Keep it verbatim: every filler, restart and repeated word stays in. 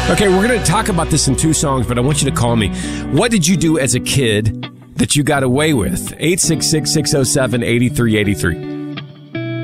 Okay, we're going to talk about this in two songs, but I want you to call me. What did you do as a kid that you got away with? eight six six, six oh seven, eight three eight three.